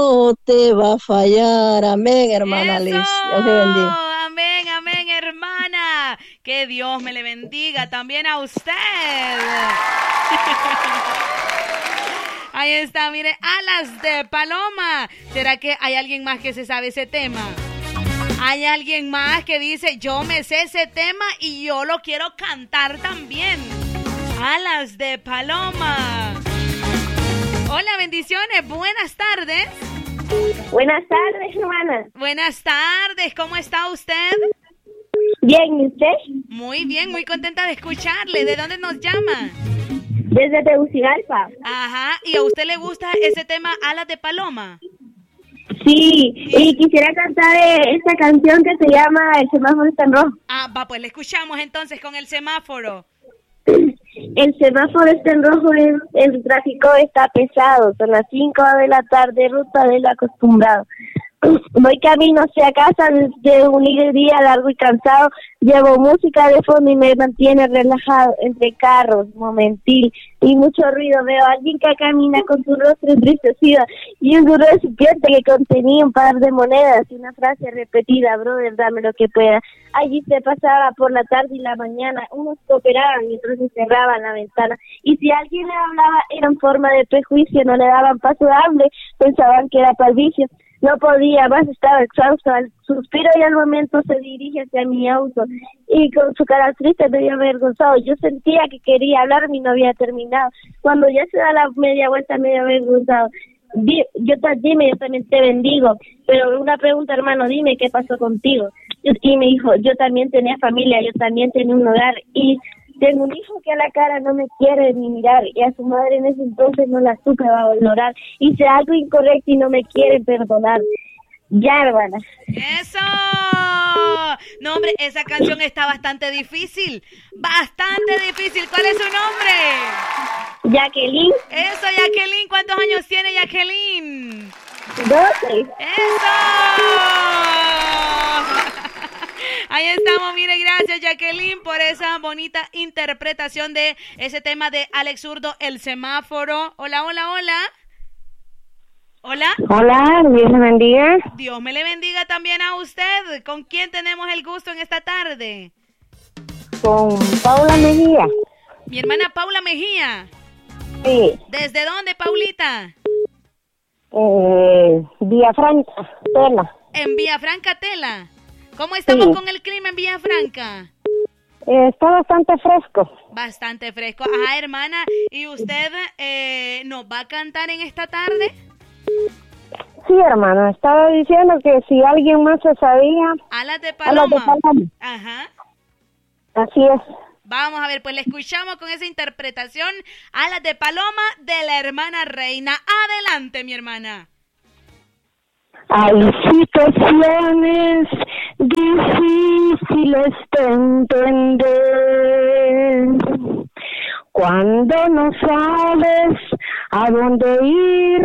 no te va a fallar. Amén, hermana ¡Eso! Liz. Dios te bendiga. Amén, amén, hermana. Que Dios me le bendiga también a usted. Ahí está, mire, alas de paloma. ¿Será que hay alguien más que se sabe ese tema? ¿Hay alguien más que dice, yo me sé ese tema y yo lo quiero cantar también? Alas de paloma. Hola, bendiciones, buenas tardes. Buenas tardes, hermana. Buenas tardes, ¿cómo está usted? Bien, ¿y usted? Muy bien, muy contenta de escucharle. ¿De dónde nos llama? Desde Tegucigalpa. Ajá, ¿y a usted le gusta ese tema, Alas de Paloma? Sí, y quisiera cantar esta canción que se llama El semáforo está en rojo. Ah, va, pues le escuchamos entonces con el semáforo. El semáforo está en rojo, el tráfico está pesado, son las 5 de la tarde, ruta del acostumbrado. Voy camino hacia casa desde un día largo y cansado, llevo música de fondo y me mantiene relajado entre carros, momentil y mucho ruido. Veo a alguien que camina con su rostro entristecido y un duro recipiente que contenía un par de monedas y una frase repetida: brother, dame lo que pueda. Allí se pasaba por la tarde y la mañana, unos cooperaban y otros se cerraban la ventana, y si alguien le hablaba era en forma de prejuicio, no le daban paso de hambre, pensaban que era para el vicio. No podía más, estaba exhausto, al suspiro y al momento se dirige hacia mi auto y con su cara triste, medio avergonzado. Yo sentía que quería hablarme y no había terminado. Cuando ya se da la media vuelta, medio avergonzado. Dime, yo también te bendigo, pero una pregunta, hermano, dime qué pasó contigo. Y me dijo, yo también tenía familia, yo también tenía un hogar y tengo un hijo que a la cara no me quiere ni mirar, y a su madre en ese entonces no la supe valorar. Hice algo incorrecto y no me quiere perdonar. Ya, hermana. ¡Eso! No, hombre, esa canción está bastante difícil. Bastante difícil. ¿Cuál es su nombre? Jacqueline. Eso, Jacqueline. ¿Cuántos años tiene Jacqueline? 12. ¡Eso! Ahí estamos, mire, gracias Jacqueline por esa bonita interpretación de ese tema de Alex Zurdo, El semáforo. Hola, hola, hola. Hola. Hola, Dios le bendiga. Dios me le bendiga también a usted. ¿Con quién tenemos el gusto en esta tarde? Con Paula Mejía. Mi hermana Paula Mejía. Sí. ¿Desde dónde, Paulita? Villafranca, Tela. En Villafranca, Tela. ¿Cómo estamos Sí. con el clima en Villafranca? Está bastante fresco. Bastante fresco. Ajá, hermana, ¿y usted nos va a cantar en esta tarde? Sí, hermana, estaba diciendo que si alguien más se sabía... Alas de Alas de Paloma. Paloma. Ajá. Así es. Vamos a ver, pues le escuchamos con esa interpretación, Alas de Paloma, de la hermana Reina. Adelante, mi hermana. Hay situaciones difíciles de entender cuando no sabes a dónde ir.